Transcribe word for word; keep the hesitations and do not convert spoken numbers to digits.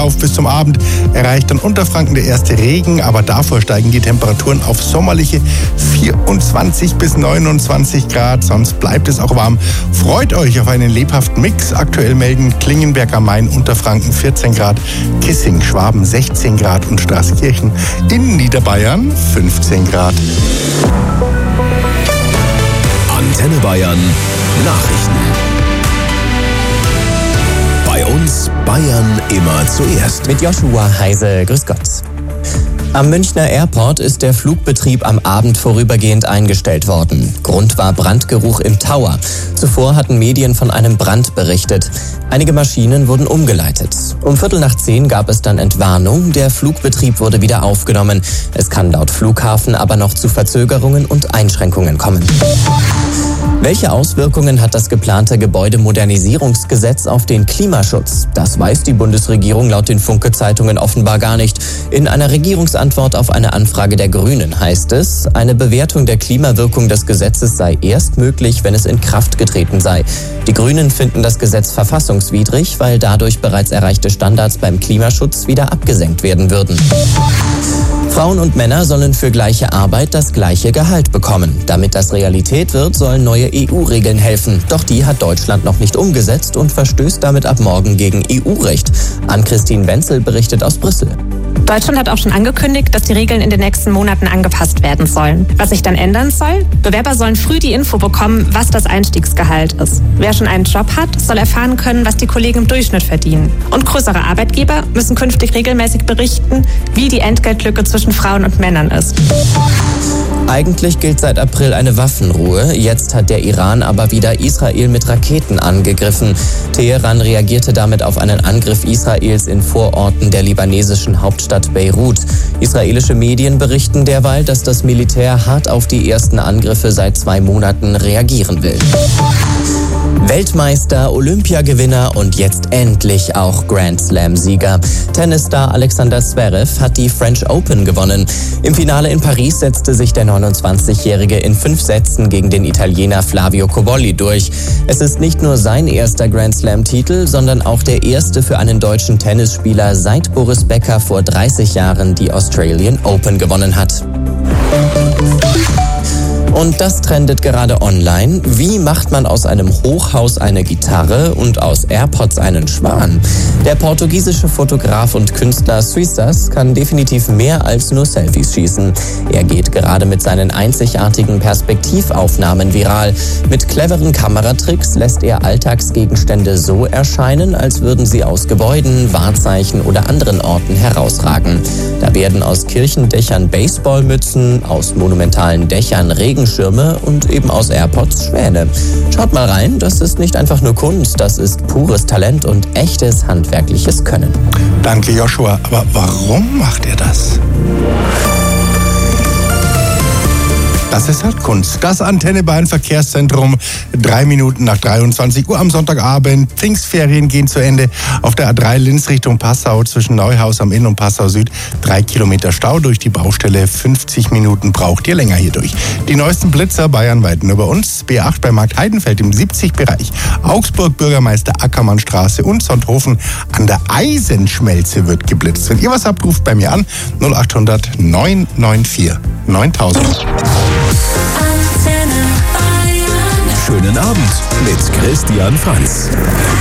auf. Bis zum Abend erreicht dann Unterfranken der erste Regen, aber davor steigen die Temperaturen auf sommerliche vierundzwanzig bis neunundzwanzig Grad. Sonst bleibt es auch warm. Freut euch auf einen lebhaften Mix. Aktuell melden Klingenberg am Main, Unterfranken vierzehn Grad, Kissing, Schwaben sechzehn Grad und Straßkirchen in Niederbayern fünfzehn Grad. Antenne Bayern Nachrichten. Bei uns Bayern immer zuerst. Mit Joshua Heise, grüß Gott. Am Münchner Airport ist der Flugbetrieb am Abend vorübergehend eingestellt worden. Grund war Brandgeruch im Tower. Zuvor hatten Medien von einem Brand berichtet. Einige Maschinen wurden umgeleitet. Um Viertel nach zehn gab es dann Entwarnung. Der Flugbetrieb wurde wieder aufgenommen. Es kann laut Flughafen aber noch zu Verzögerungen und Einschränkungen kommen. Welche Auswirkungen hat das geplante Gebäudemodernisierungsgesetz auf den Klimaschutz? Das weiß die Bundesregierung laut den Funke-Zeitungen offenbar gar nicht. In einer Regierungsantwort auf eine Anfrage der Grünen heißt es, eine Bewertung der Klimawirkung des Gesetzes sei erst möglich, wenn es in Kraft getreten sei. Die Grünen finden das Gesetz verfassungswidrig, weil dadurch bereits erreichte Standards beim Klimaschutz wieder abgesenkt werden würden. Frauen und Männer sollen für gleiche Arbeit das gleiche Gehalt bekommen. Damit das Realität wird, sollen neue E U-Regeln helfen. Doch die hat Deutschland noch nicht umgesetzt und verstößt damit ab morgen gegen E U-Recht. Ann-Christine Wenzel berichtet aus Brüssel. Deutschland hat auch schon angekündigt, dass die Regeln in den nächsten Monaten angepasst werden sollen. Was sich dann ändern soll? Bewerber sollen früh die Info bekommen, was das Einstiegsgehalt ist. Wer schon einen Job hat, soll erfahren können, was die Kollegen im Durchschnitt verdienen. Und größere Arbeitgeber müssen künftig regelmäßig berichten, wie die Entgeltlücke zwischen Frauen und Männern ist. Eigentlich gilt seit April eine Waffenruhe. Jetzt hat der Iran aber wieder Israel mit Raketen angegriffen. Teheran reagierte damit auf einen Angriff Israels in Vororten der libanesischen Hauptstadt Beirut. Israelische Medien berichten derweil, dass das Militär hart auf die ersten Angriffe seit zwei Monaten reagieren will. Weltmeister, Olympiagewinner und jetzt endlich auch Grand Slam-Sieger. Tennisstar Alexander Zverev hat die French Open gewonnen. Im Finale in Paris setzte sich der neunundzwanzigjährige in fünf Sätzen gegen den Italiener Flavio Cobolli durch. Es ist nicht nur sein erster Grand Slam-Titel, sondern auch der erste für einen deutschen Tennisspieler seit Boris Becker vor dreißig Jahren die Australian Open gewonnen hat. Und das trendet gerade online. Wie macht man aus einem Hochhaus eine Gitarre und aus AirPods einen Schwan? Der portugiesische Fotograf und Künstler Suissas kann definitiv mehr als nur Selfies schießen. Er geht gerade mit seinen einzigartigen Perspektivaufnahmen viral. Mit cleveren Kameratricks lässt er Alltagsgegenstände so erscheinen, als würden sie aus Gebäuden, Wahrzeichen oder anderen Orten herausragen. Da werden aus Kirchendächern Baseballmützen, aus monumentalen Dächern Regenschirme und eben aus AirPods Schwäne. Schaut mal rein, das ist nicht einfach nur Kunst, das ist pures Talent und echtes handwerkliches Können. Danke, Joshua. Aber warum macht er das? Das ist halt Kunst. Das Antenne Bayern Verkehrszentrum, drei Minuten nach dreiundzwanzig Uhr am Sonntagabend. Pfingstferien gehen zu Ende. Auf der A drei Linz Richtung Passau zwischen Neuhaus am Inn und Passau Süd. Drei Kilometer Stau durch die Baustelle. fünfzig Minuten braucht ihr länger hier durch. Die neuesten Blitzer bayernweit nur bei uns. B acht bei Markt Heidenfeld im siebzig-Bereich. Augsburg Bürgermeister Ackermannstraße und Sonthofen an der Eisenschmelze wird geblitzt. Wenn ihr was habt, ruft bei mir an. null achthundert neun neun vier neuntausend. Schönen Abend mit Christian Franz.